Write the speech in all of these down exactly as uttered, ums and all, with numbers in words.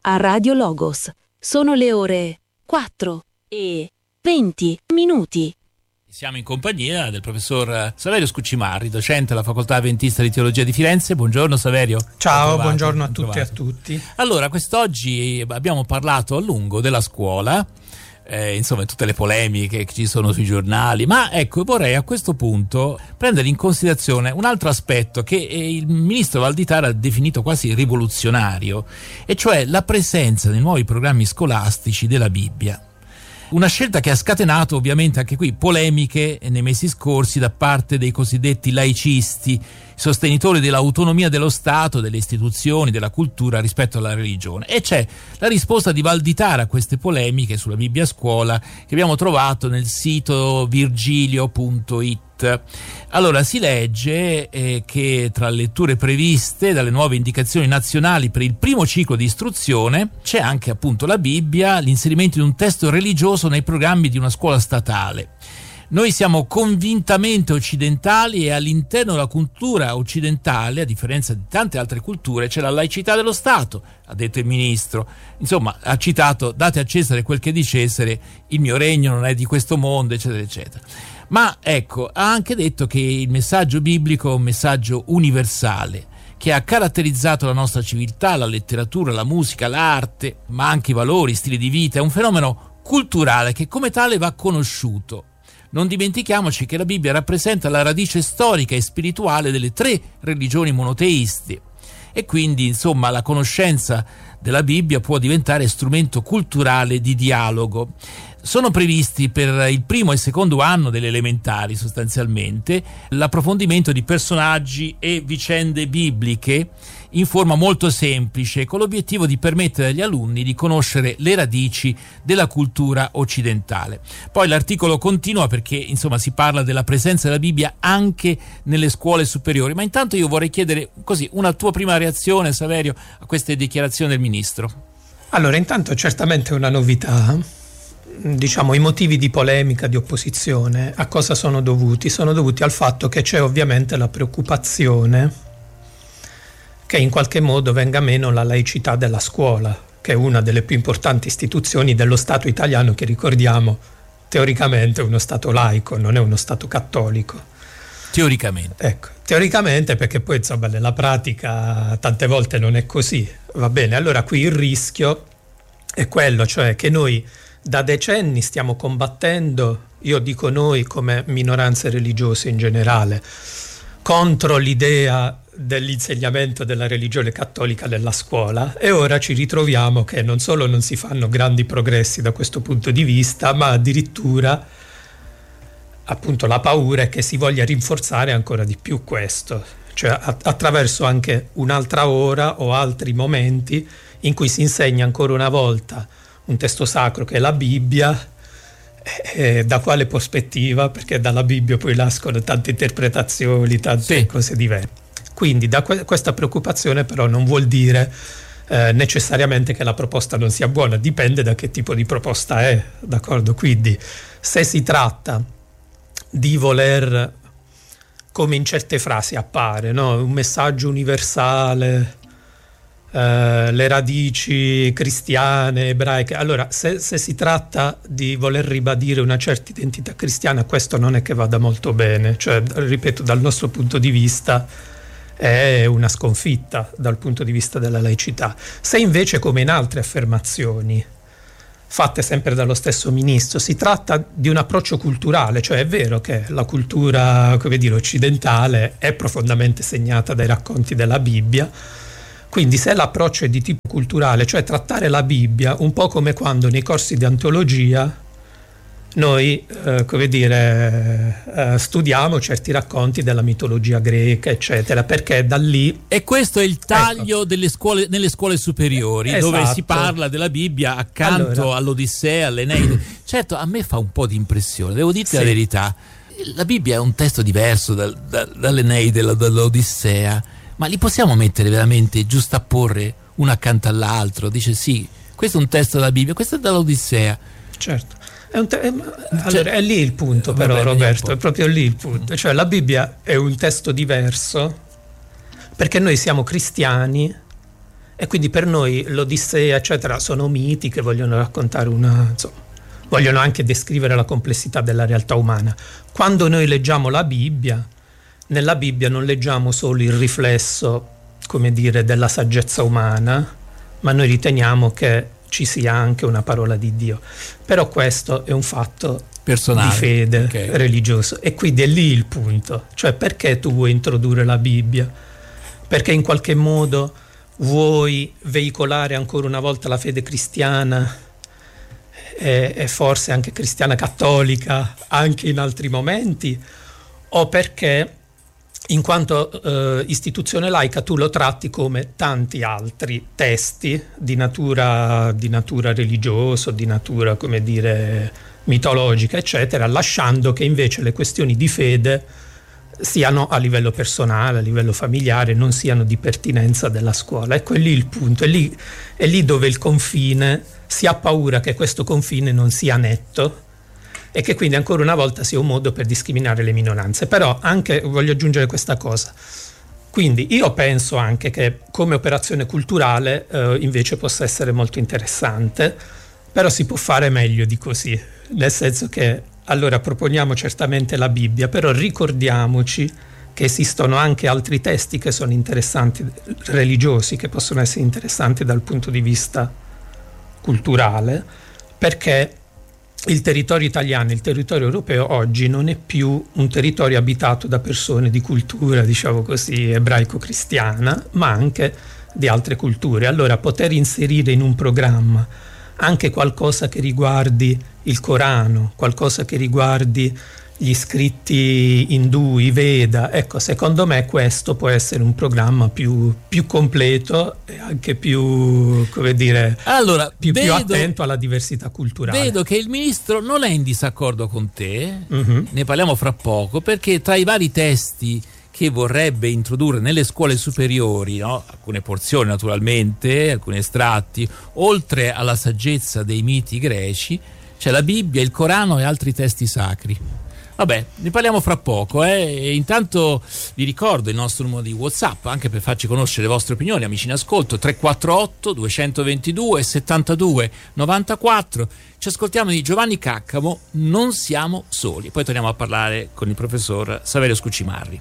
a Radio Logos. Sono le ore quattro e venti minuti. Siamo in compagnia del professor Saverio Scuccimarri, docente alla Facoltà Adventista di Teologia di Firenze. Buongiorno Saverio. Ciao, trovato, buongiorno a tutti e a tutti. Allora, quest'oggi abbiamo parlato a lungo della scuola, eh, insomma tutte le polemiche che ci sono sui giornali, ma ecco, vorrei a questo punto prendere in considerazione un altro aspetto che il ministro Valditara ha definito quasi rivoluzionario, e cioè la presenza nei nuovi programmi scolastici della Bibbia. Una scelta che ha scatenato ovviamente anche qui polemiche nei mesi scorsi da parte dei cosiddetti laicisti, sostenitori dell'autonomia dello Stato, delle istituzioni, della cultura rispetto alla religione. E c'è la risposta di Valditara a queste polemiche sulla Bibbia a scuola che abbiamo trovato nel sito virgilio punto it. Allora si legge eh, che tra le letture previste dalle nuove indicazioni nazionali per il primo ciclo di istruzione c'è anche appunto la Bibbia, l'inserimento di un testo religioso nei programmi di una scuola statale. Noi siamo convintamente occidentali e all'interno della cultura occidentale, a differenza di tante altre culture, c'è la laicità dello Stato, ha detto il ministro. Insomma, ha citato: date a Cesare quel che è di Cesare, il mio regno non è di questo mondo, eccetera, eccetera. Ma ecco, ha anche detto che il messaggio biblico è un messaggio universale, che ha caratterizzato la nostra civiltà, la letteratura, la musica, l'arte, ma anche i valori, stili di vita. È un fenomeno culturale che come tale va conosciuto. Non dimentichiamoci che la Bibbia rappresenta la radice storica e spirituale delle tre religioni monoteiste, e quindi insomma la conoscenza della Bibbia può diventare strumento culturale di dialogo. Sono previsti per il primo e secondo anno delle elementari sostanzialmente l'approfondimento di personaggi e vicende bibliche in forma molto semplice, con l'obiettivo di permettere agli alunni di conoscere le radici della cultura occidentale. Poi l'articolo continua perché insomma si parla della presenza della Bibbia anche nelle scuole superiori, ma intanto io vorrei chiedere così una tua prima reazione, Saverio, a queste dichiarazioni del ministro. Allora, intanto certamente è una novità. Diciamo, i motivi di polemica, di opposizione, a cosa sono dovuti? Sono dovuti al fatto che c'è ovviamente la preoccupazione che in qualche modo venga meno la laicità della scuola, che è una delle più importanti istituzioni dello Stato italiano, che ricordiamo teoricamente è uno Stato laico, non è uno Stato cattolico. Teoricamente. Ecco, teoricamente, perché poi insomma nella pratica tante volte non è così. Va bene, allora qui il rischio è quello, cioè che noi da decenni stiamo combattendo, io dico noi come minoranze religiose in generale, contro l'idea dell'insegnamento della religione cattolica nella scuola, e ora ci ritroviamo che non solo non si fanno grandi progressi da questo punto di vista, ma addirittura appunto la paura è che si voglia rinforzare ancora di più questo, cioè attraverso anche un'altra ora o altri momenti in cui si insegna ancora una volta un testo sacro che è la Bibbia. Eh, da quale prospettiva? Perché dalla Bibbia poi nascono tante interpretazioni, tante sì. cose diverse. Quindi da que- questa preoccupazione però non vuol dire eh, necessariamente che la proposta non sia buona, dipende da che tipo di proposta è, d'accordo? Quindi se si tratta di voler, come in certe frasi appare, no? Un messaggio universale, Uh, le radici cristiane, ebraiche. Allora, se, se si tratta di voler ribadire una certa identità cristiana, questo non è che vada molto bene. Cioè, ripeto, dal nostro punto di vista è una sconfitta dal punto di vista della laicità. Se invece, come in altre affermazioni fatte sempre dallo stesso ministro, si tratta di un approccio culturale, cioè è vero che la cultura, come dire, occidentale è profondamente segnata dai racconti della Bibbia. Quindi se l'approccio è di tipo culturale, cioè trattare la Bibbia un po' come quando nei corsi di antologia noi, eh, come dire, eh, studiamo certi racconti della mitologia greca, eccetera, perché da lì... E questo è il taglio ecco. delle scuole, nelle scuole superiori, esatto. dove si parla della Bibbia accanto allora. all'Odissea, all'Eneide. Certo, a me fa un po' di impressione, devo dirti sì. la verità. La Bibbia è un testo diverso dal, da, dall'Eneide, dall'Odissea. Ma li possiamo mettere veramente, giustapporre uno accanto all'altro? Dice sì, questo è un testo della Bibbia, questo è dall'Odissea. Certo, è, un te- è, allora, è lì il punto però, vabbè, Roberto, è proprio lì il punto. Cioè la Bibbia è un testo diverso perché noi siamo cristiani E quindi per noi l'Odissea, eccetera, sono miti che vogliono raccontare una, insomma, vogliono anche descrivere la complessità della realtà umana. Quando noi leggiamo la Bibbia, nella Bibbia non leggiamo solo il riflesso, come dire, della saggezza umana, ma noi riteniamo che ci sia anche una parola di Dio. Però questo è un fatto personale, di fede, okay, religioso. E quindi è lì il punto. Cioè, perché tu vuoi introdurre la Bibbia? Perché in qualche modo vuoi veicolare ancora una volta la fede cristiana e, e forse anche cristiana cattolica anche in altri momenti? O perché in quanto eh, istituzione laica tu lo tratti come tanti altri testi di natura, di natura religiosa, di natura, come dire, mitologica, eccetera, lasciando che invece le questioni di fede siano a livello personale, a livello familiare, non siano di pertinenza della scuola. Ecco, è lì il punto, è lì, è lì dove il confine, si ha paura che questo confine non sia netto e che quindi ancora una volta sia un modo per discriminare le minoranze. Però anche voglio aggiungere questa cosa. Quindi io penso anche che come operazione culturale eh, invece possa essere molto interessante, però si può fare meglio di così, nel senso che allora proponiamo certamente la Bibbia, però ricordiamoci che esistono anche altri testi che sono interessanti, religiosi, che possono essere interessanti dal punto di vista culturale, perché il territorio italiano, il territorio europeo oggi non è più un territorio abitato da persone di cultura, diciamo così, ebraico-cristiana, ma anche di altre culture. Allora poter inserire in un programma anche qualcosa che riguardi il Corano, qualcosa che riguardi gli scritti indù, i Veda, ecco, secondo me questo può essere un programma più, più completo e anche più, come dire, allora, più, vedo, più attento alla diversità culturale. Vedo che il ministro non è in disaccordo con te, uh-huh. Ne parliamo fra poco, perché tra i vari testi che vorrebbe introdurre nelle scuole superiori, no? Alcune porzioni naturalmente, alcuni estratti, oltre alla saggezza dei miti greci, c'è la Bibbia, il Corano e altri testi sacri. Vabbè, ne parliamo fra poco, eh? E intanto vi ricordo il nostro numero di WhatsApp, anche per farci conoscere le vostre opinioni, amici in ascolto, tre quattro otto due due settantadue novantaquattro. Ci ascoltiamo di Giovanni Caccamo, Non siamo soli. Poi torniamo a parlare con il professor Saverio Scuccimarri.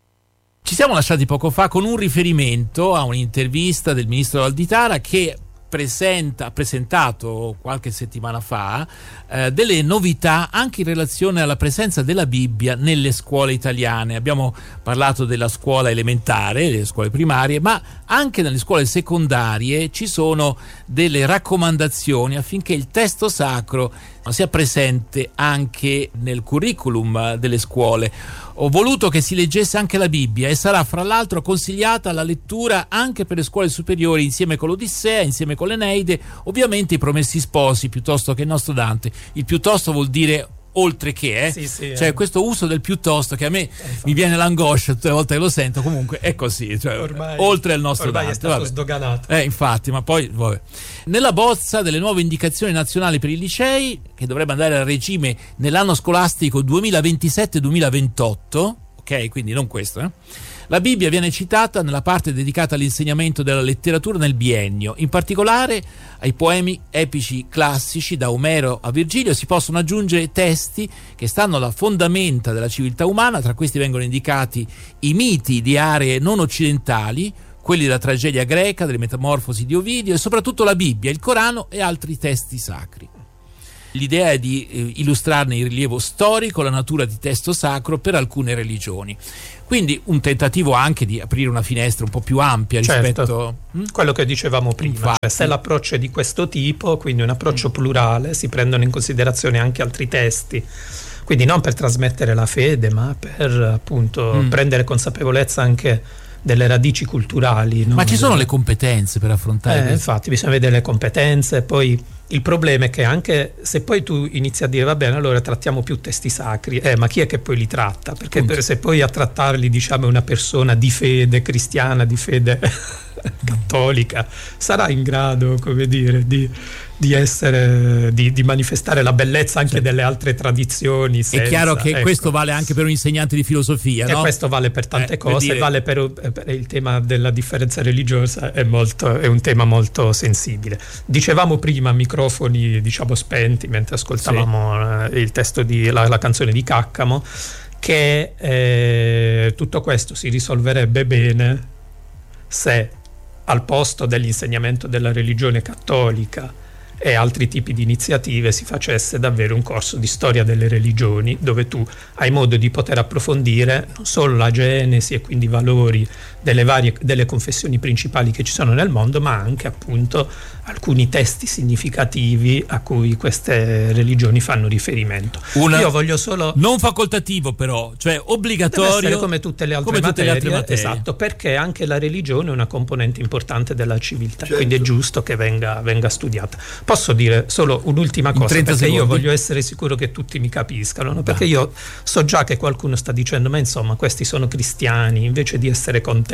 Ci siamo lasciati poco fa con un riferimento a un'intervista del ministro Valditara che presenta, ha presentato qualche settimana fa eh, delle novità anche in relazione alla presenza della Bibbia nelle scuole italiane. Abbiamo parlato della scuola elementare, delle scuole primarie, ma anche nelle scuole secondarie ci sono delle raccomandazioni affinché il testo sacro sia presente anche nel curriculum delle scuole. Ho voluto che si leggesse anche la Bibbia e sarà fra l'altro consigliata la lettura anche per le scuole superiori insieme con l'Odissea, insieme con l'Eneide, ovviamente i Promessi Sposi piuttosto che il nostro Dante. Il piuttosto vuol dire oltre che, eh? Sì, sì, cioè eh. questo uso del piuttosto che a me eh, mi viene l'angoscia tutte le volte che lo sento, comunque è così, cioè, ormai, oltre al nostro ormai Dante, è stato vabbè. sdoganato. Eh, infatti, ma poi vabbè. Nella bozza delle nuove indicazioni nazionali per i licei, che dovrebbe andare a regime nell'anno scolastico duemilaventisette duemilaventotto, ok, quindi non questo, eh? La Bibbia viene citata nella parte dedicata all'insegnamento della letteratura nel biennio, in particolare ai poemi epici classici da Omero a Virgilio si possono aggiungere testi che stanno alla fondamenta della civiltà umana. Tra questi vengono indicati i miti di aree non occidentali, quelli della tragedia greca, delle metamorfosi di Ovidio e soprattutto la Bibbia, il Corano e altri testi sacri. L'idea è di eh, illustrarne il rilievo storico, la natura di testo sacro per alcune religioni. Quindi un tentativo anche di aprire una finestra un po' più ampia rispetto... Certo, hm? quello che dicevamo prima. Cioè, se l'approccio è di questo tipo, quindi un approccio mm. plurale, si prendono in considerazione anche altri testi. Quindi non per trasmettere la fede, ma per appunto mm. prendere consapevolezza anche delle radici culturali. No? Ma ci sono le competenze per affrontare? Eh, infatti bisogna vedere le competenze. Poi il problema è che anche se poi tu inizi a dire va bene, allora trattiamo più testi sacri, eh, ma chi è che poi li tratta? Perché per, se poi a trattarli diciamo è una persona di fede cristiana, di fede cattolica sarà in grado, come dire, di, di essere di, di manifestare la bellezza anche sì. delle altre tradizioni senza, è chiaro che ecco. questo vale anche per un insegnante di filosofia, e no? questo vale per tante eh, cose, per dire... vale per, per il tema della differenza religiosa, è, molto, è un tema molto sensibile. Dicevamo prima microfoni diciamo spenti mentre ascoltavamo sì. il testo di la, la canzone di Caccamo, che eh, tutto questo si risolverebbe bene se al posto dell'insegnamento della religione cattolica e altri tipi di iniziative si facesse davvero un corso di storia delle religioni, dove tu hai modo di poter approfondire non solo la genesi e quindi i valori delle varie delle confessioni principali che ci sono nel mondo, ma anche appunto alcuni testi significativi a cui queste religioni fanno riferimento. Una, Io voglio solo non facoltativo però, cioè obbligatorio, deve essere come tutte le altre, come materie, tutte le altre materie. Esatto, perché anche la religione è una componente importante della civiltà, certo. quindi è giusto che venga, venga studiata. Posso dire solo un'ultima cosa, perché secondi. io voglio essere sicuro che tutti mi capiscano, no? Perché io so già che qualcuno sta dicendo ma insomma questi sono cristiani, invece di essere contenti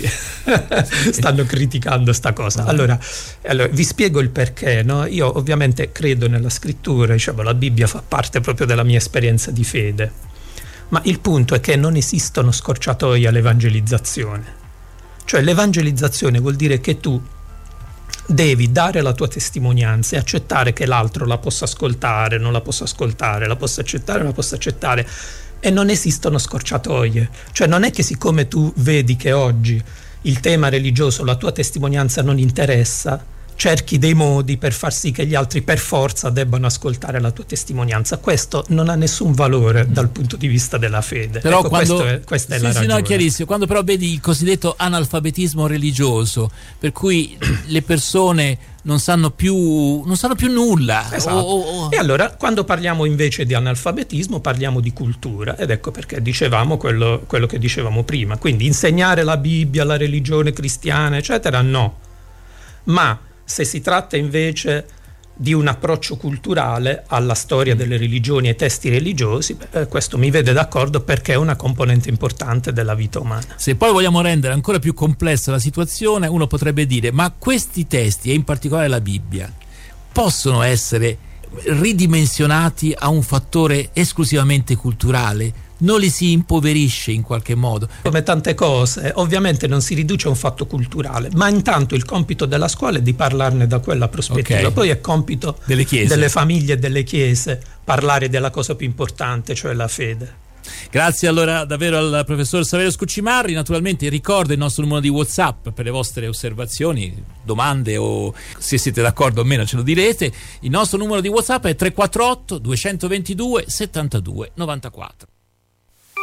stanno criticando sta cosa. Allora, allora vi spiego il perché, no? Io ovviamente credo nella scrittura, diciamo, la Bibbia fa parte proprio della mia esperienza di fede, ma il punto è che non esistono scorciatoie all'evangelizzazione. Cioè l'evangelizzazione vuol dire che tu devi dare la tua testimonianza e accettare che l'altro la possa ascoltare, non la possa ascoltare, la possa accettare, non la possa accettare, e non esistono scorciatoie. Cioè non è che siccome tu vedi che oggi il tema religioso, la tua testimonianza non interessa, cerchi dei modi per far sì che gli altri per forza debbano ascoltare la tua testimonianza. Questo non ha nessun valore dal punto di vista della fede. Però ecco, quando, è, questa è sì, la sì, ragione. no, chiarissimo. Quando però vedi il cosiddetto analfabetismo religioso, per cui le persone non sanno più non sanno più nulla. Esatto. Oh, oh. E allora quando parliamo invece di analfabetismo parliamo di cultura, ed ecco perché dicevamo quello, quello che dicevamo prima. Quindi insegnare la Bibbia, la religione cristiana eccetera no, ma se si tratta invece di un approccio culturale alla storia delle religioni e ai testi religiosi, eh, questo mi vede d'accordo perché è una componente importante della vita umana. Se poi vogliamo rendere ancora più complessa la situazione, uno potrebbe dire: ma questi testi, e in particolare la Bibbia, possono essere ridimensionati a un fattore esclusivamente culturale? Non li si impoverisce in qualche modo? Come tante cose, ovviamente non si riduce a un fatto culturale, ma intanto il compito della scuola è di parlarne da quella prospettiva. Okay. Poi è compito delle chiese, delle famiglie e delle chiese parlare della cosa più importante, cioè la fede. Grazie allora davvero al professor Saverio Scuccimarri. Naturalmente ricordo il nostro numero di WhatsApp per le vostre osservazioni, domande, o se siete d'accordo o meno ce lo direte. Il nostro numero di WhatsApp è tre quattro otto due due due settantadue novantaquattro.